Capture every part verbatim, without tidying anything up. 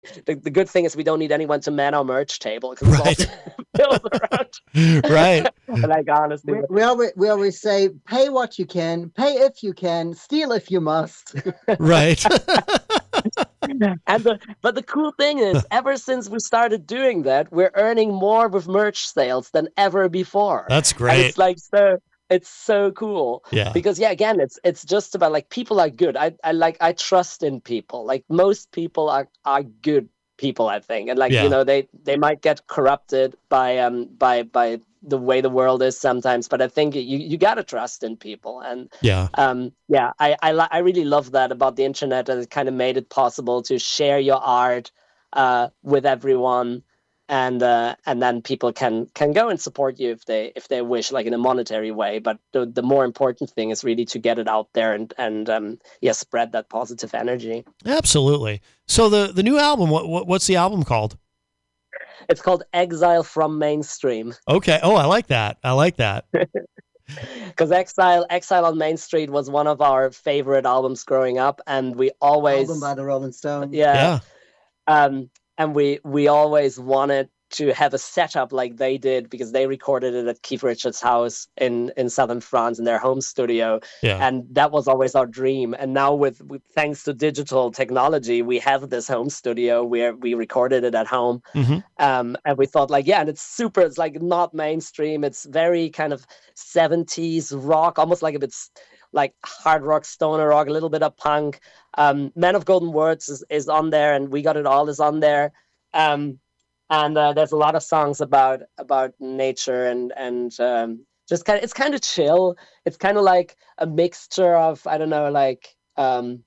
the, the good thing is we don't need anyone to man our merch table because Right. it's all built around. Right. Like honestly, We, we always we always say, pay what you can, pay if you can, steal if you must. Right. and the but the cool thing is, ever since we started doing that, we're earning more with merch sales than ever before. That's And great. it's like so it's so cool. Yeah. Because yeah, again, it's it's just about like people are good. I, I like I trust in people. Like most people are are good people, I think. And like, Yeah. you know, they they might get corrupted by um by by the way the world is sometimes, but I think you you gotta trust in people. And Yeah. um yeah, I I, li- I really love that about the internet, that it kind of made it possible to share your art uh with everyone, and uh and then people can can go and support you if they if they wish, like in a monetary way. But the, the more important thing is really to get it out there and and um yeah, spread that positive energy. Absolutely. So the the new album, what, what what's the album called? It's called Exile from Mainstream. Okay. Oh, I like that. I like that. Because Exile Exile on Main Street was one of our favorite albums growing up, and we always Album by the Rolling Stones. yeah, Yeah. um and we we always wanted to have a setup like they did, because they recorded it at Keith Richards' house in in southern France in their home studio. Yeah. And that was always our dream. And now with, with thanks to digital technology, we have this home studio where we recorded it at home. hmm Um and we thought like, yeah, and it's super, it's like not mainstream, it's very kind of seventies rock, almost like a bit s- like hard rock, stoner rock, a little bit of punk. um Men of Golden Words is, is on there, and We Got It All is on there. um and uh, there's a lot of songs about about nature, and and um just kind of, it's kind of chill. It's kind of like a mixture of, I don't know, like um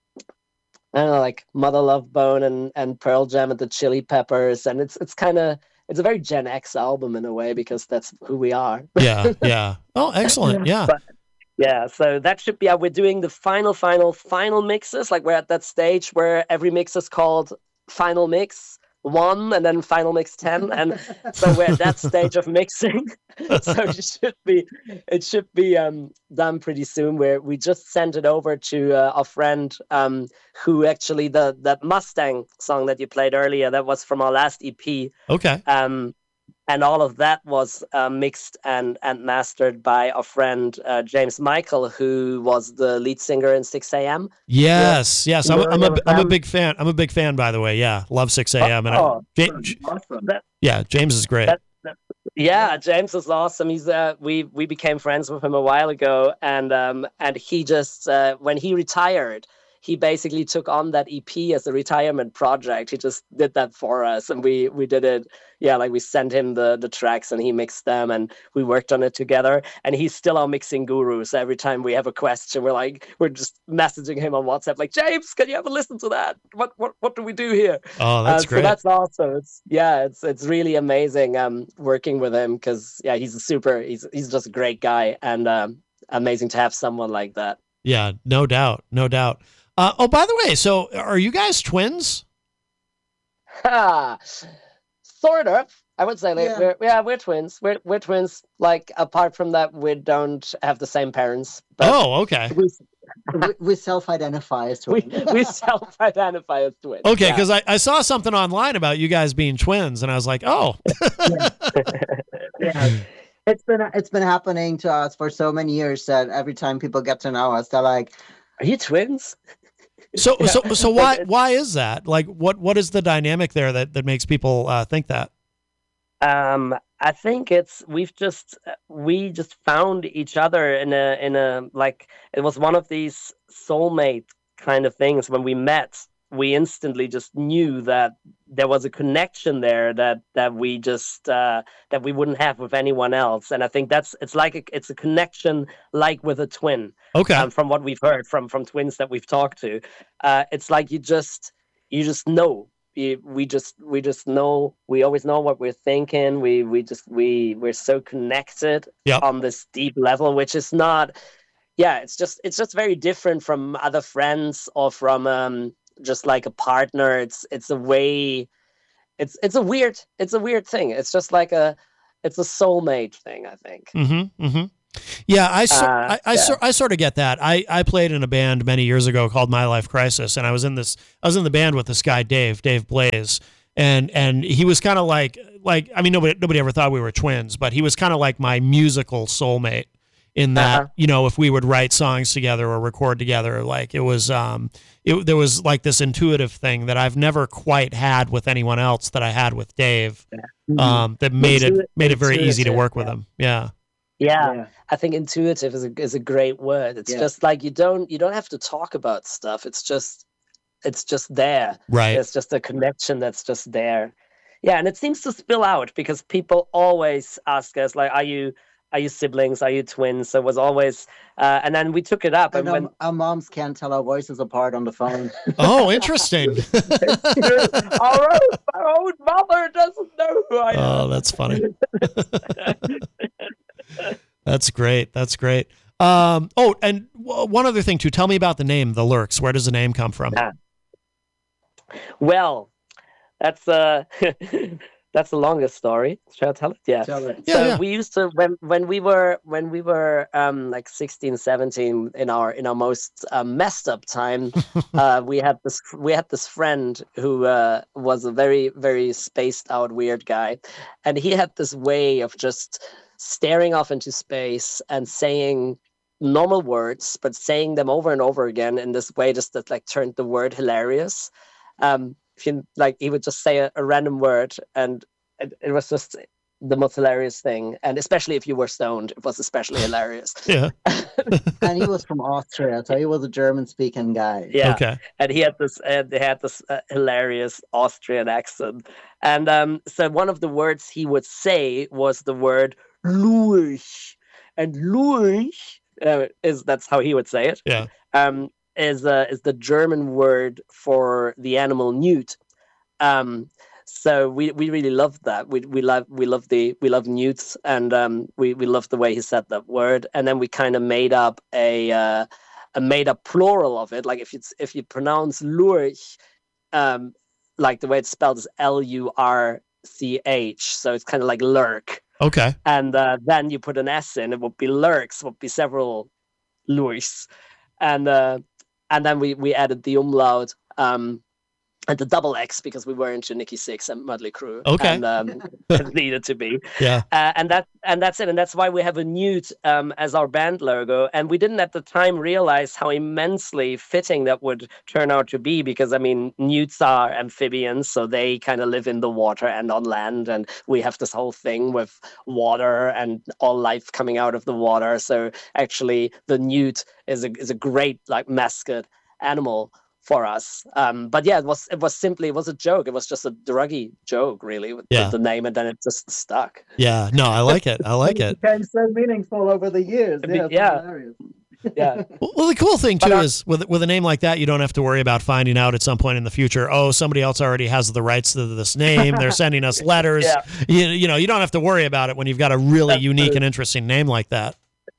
I don't know, like Mother Love Bone and and Pearl Jam and the Chili Peppers. And it's it's kind of, it's a very Gen X album in a way, because that's who we are. Yeah. Yeah. Oh, excellent. Yeah. But yeah, so that should be, yeah, we're doing the final, final, final mixes. Like we're at that stage where every mix is called Final Mix one and then Final Mix ten. And so we're at that stage of mixing. So it should be, it should be um, done pretty soon. Where we just sent it over to uh, our friend um, who actually, the that Mustang song that you played earlier, that was from our last E P. Okay. Um, and all of that was uh, mixed and and mastered by our friend uh, James Michael, who was the lead singer in six a.m. Yes. Yes. I'm, You I'm know a I'm a them? big fan. I'm a big fan, by the way. Yeah. Love six a.m. And I, Oh, Ja- Awesome. that, yeah, James is great. that, that, yeah, James is awesome. He's uh, we we became friends with him a while ago, and um and he just uh, when he retired, he basically took on that E P as a retirement project. He just did that for us, and we we did it. Yeah, like we sent him the the tracks, and he mixed them, and we worked on it together. And he's still our mixing guru. So every time we have a question, we're like, we're just messaging him on WhatsApp, like, James, can you have a listen to that? What what what do we do here? Oh, that's Uh, great. So that's awesome. It's yeah, it's it's really amazing um working with him, because yeah, he's a super. He's he's just a great guy, and um, amazing to have someone like that. Yeah, no doubt. No doubt. Uh, oh, by the way, so are you guys twins? Ha! Sort of. I would say like, Yeah. we're yeah we're twins. We're we're twins. Like apart from that, we don't have the same parents. But Oh, okay. we we, we self-identify as we, twins. we self-identify as twins. Okay, yeah. because I, I saw something online about you guys being twins, and I was like, oh, Yeah. It's been it's been happening to us for so many years that every time people get to know us, they're like, Are you twins? so so so why why is that? Like, what what is the dynamic there that that makes people uh, think that? Um, I think it's we've just we just found each other in a in a like it was one of these soulmate kind of things. When we met, we instantly just knew that there was a connection there that that we just uh, that we wouldn't have with anyone else. And I think that's it's like a, it's a connection like with a twin. Okay, Um, from what we've heard from from twins that we've talked to, uh, it's like you just you just know. We, we just we just know we always know what we're thinking. We we just we we're so connected Yep. on this deep level, which is not. Yeah, it's just it's just very different from other friends or from um just like a partner. It's it's a way. It's it's a weird it's a weird thing. It's just like a it's a soulmate thing, I think. mm-hmm, mm-hmm. Yeah, I so, Uh, I I, yeah. so, I sort of get that. I, I played in a band many years ago called My Life Crisis, and I was in this I was in the band with this guy Dave Dave Blaze, and and he was kind of like like I mean nobody nobody ever thought we were twins, but he was kind of like my musical soulmate in that Uh-huh. you know if we would write songs together or record together, like it was um it there was like this intuitive thing that I've never quite had with anyone else that I had with Dave, um that made it Intu- made it very easy to intuitive, work with yeah. him. Yeah. Yeah, Yeah. I think intuitive is a is a great word. It's Yeah. just like you don't you don't have to talk about stuff. It's just it's just there. Right. There's just a connection that's just there. Yeah, and it seems to spill out because people always ask us like, "Are you are you siblings? Are you twins?" So it was always, uh, and then we took it up, And and when um, our moms can't tell our voices apart on the phone. Oh, interesting. our own, our own mother doesn't know who I am. Oh, that's funny. That's great. That's great. Um, oh, and w- one other thing too. Tell me about the name, the Lurks. Where does the name come from? Yeah. Well, that's uh that's the longest story. Shall I tell it? Yeah. Tell it. Yeah, so yeah. we used to when when we were when we were um like sixteen, seventeen in our in our most um, messed up time, uh we had this we had this friend who uh was a very very spaced out weird guy, and he had this way of just staring off into space and saying normal words but saying them over and over again in this way just that like turned the word hilarious. um if you like, he would just say a, a random word, and it, it was just the most hilarious thing. And especially if you were stoned, it was especially hilarious. Yeah. And he was from Austria, so he was a German-speaking guy. Yeah. Okay. And he had this uh, they had this uh, hilarious Austrian accent. And um so one of the words he would say was the word lurch. And lurch uh, is that's how he would say it. Yeah. Um is uh, is the German word for the animal newt. Um so we, we really loved that. We we love we love the we love newts, and um we, we loved the way he said that word. And then we kind of made up a uh, a made up plural of it. Like if you if you pronounce lurch, um like the way it's spelled is L U R C H. So it's kind of like lurk. Okay. And uh, then you put an S in, it would be lurks, it would be several lurks. And uh and then we we added the umlaut um and the double X because we were into Nikki Sixx and Mötley Crüe. Okay. And um, it needed to be. Yeah. Uh, and that and that's it. And that's why we have a newt um, as our band logo. And we didn't at the time realize how immensely fitting that would turn out to be, because I mean, newts are amphibians, so they kind of live in the water and on land. And we have this whole thing with water and all life coming out of the water. So actually, the newt is a is a great like mascot animal for us. Um, but yeah, it was it was simply it was a joke. It was just a druggy joke, really, with, Yeah. with the name, and then it just stuck. Yeah. No, I like it. I like it. It became so meaningful over the years. I mean, Yeah, it's yeah. hilarious. Yeah. Well, well, the cool thing But too our- is with with a name like that, you don't have to worry about finding out at some point in the future. Oh, somebody else already has the rights to this name. They're sending us letters. Yeah. You, you know, you don't have to worry about it when you've got a really That's unique true. and interesting name like that.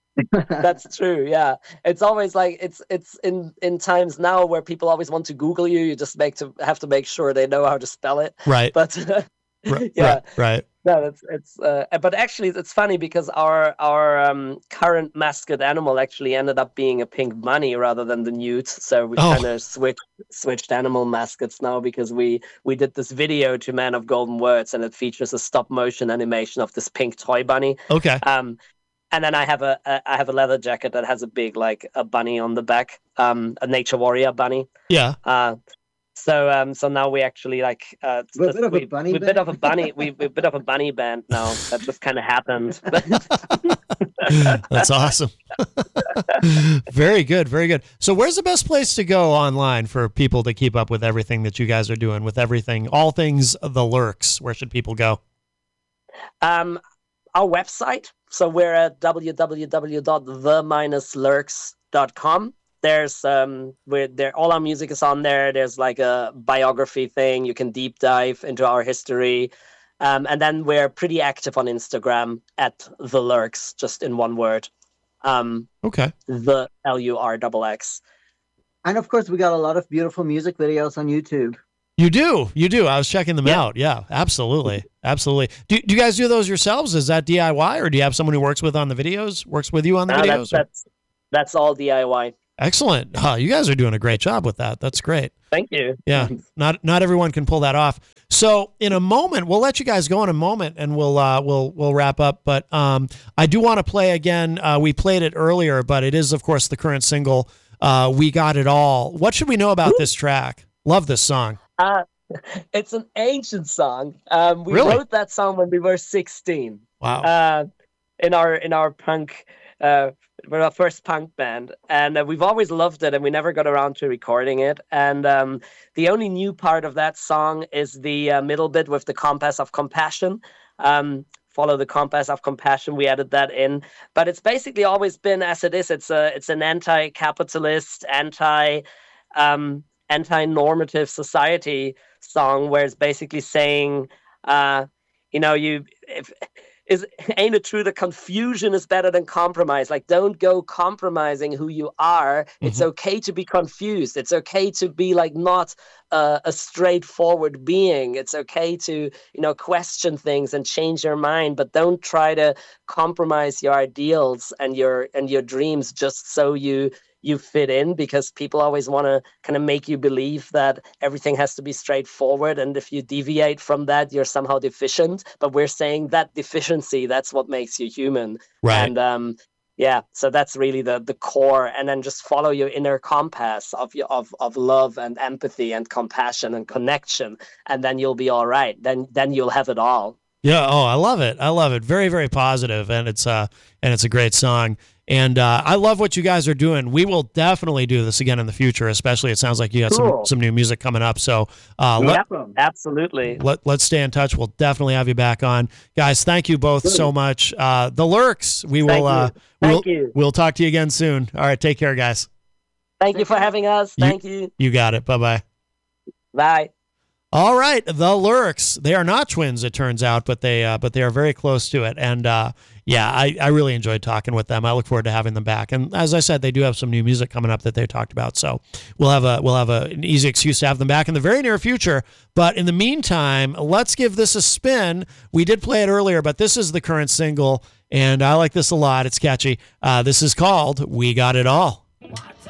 That's true. Yeah, it's always like it's it's in in times now where people always want to Google you. You just make to have to make sure they know how to spell it. Right. But Right. yeah, Right. Right. no, that's it's. Uh, but actually, it's funny because our our um, current mascot animal actually ended up being a pink bunny rather than the newt. So we Oh. kind of switched switched animal mascots now because we we did this video to Man of Golden Words, and it features a stop motion animation of this pink toy bunny. Okay. Um, and then I have a, a I have a leather jacket that has a big like a bunny on the back, um, a nature warrior bunny. Yeah. Uh, so um, so now we actually like uh, We're a just- bit of a we, bunny we're a bit band. of a bunny we we're a bit of a bunny band now. That just kind of happened. That's awesome. Very good. Very good. So where's the best place to go online for people to keep up with everything that you guys are doing, with everything, all things the Lurks? Where should people go? um, our website. So we're at w w w dot the lurks dot com. There's um we're there all our music is on there. There's like a biography thing. You can deep dive into our history. Um, and then we're pretty active on Instagram at the Lurks, just in one word. Um, Okay. the L U R X X. And of course, we got a lot of beautiful music videos on YouTube. You do, you do. I was checking them Yeah. out. Yeah, absolutely, absolutely. Do, do you guys do those yourselves? Is that D I Y, or do you have someone who works with on the videos, works with you on the No, videos? that's, that's that's all D I Y. Excellent. Oh, you guys are doing a great job with that. That's great. Thank you. Yeah, not not everyone can pull that off. So in a moment, we'll let you guys go in a moment, and we'll uh, we'll we'll wrap up. But um, I do want to play again. Uh, we played it earlier, but it is of course the current single. Uh, We Got It All. What should we know about this track? Love this song. Uh, it's an ancient song. Um, we Really? wrote that song when we were sixteen. Wow. Uh, in our in our punk, uh, we're our first punk band, and uh, we've always loved it, and we never got around to recording it. And um, the only new part of that song is the uh, middle bit with the compass of compassion. Um, follow the compass of compassion. We added that in, but it's basically always been as it is. It's a it's an anti-capitalist, anti um, anti-normative society song, where it's basically saying, uh, you know, you if is ain't it true that confusion is better than compromise? Like, don't go compromising who you are. Mm-hmm. It's okay to be confused. It's okay to be like not uh, a straightforward being. It's okay to, you know, question things and change your mind, but don't try to compromise your ideals and your and your dreams just so you you fit in, because people always want to kind of make you believe that everything has to be straightforward, and if you deviate from that, you're somehow deficient. But we're saying that deficiency, that's what makes you human. Right. And um yeah, so that's really the the core. And then just follow your inner compass of your of of love and empathy and compassion and connection, and then you'll be all right. Then then you'll have it all. Yeah. Oh, I love it. I love it. Very, very positive, and it's uh and it's a great song. And uh, I love what you guys are doing. We will definitely do this again in the future, especially it sounds like you got Cool. some, some new music coming up. So uh, let, Yep, absolutely. let, let's stay in touch. We'll definitely have you back on. Guys, thank you both so much. Uh, the Lurks, we Thank will uh, you. Thank we'll, you. we'll talk to you again soon. All right, take care, guys. Thank you for having us. Thank you. You got it. Bye-bye. Bye. All right, the Lurks. They are not twins, it turns out, but they uh, but they are very close to it. And uh, yeah, I, I really enjoyed talking with them. I look forward to having them back. And as I said, they do have some new music coming up that they talked about. So we'll have a we'll have a, an easy excuse to have them back in the very near future. But in the meantime, let's give this a spin. We did play it earlier, but this is the current single, and I like this a lot. It's catchy. Uh, this is called "We Got It All." What?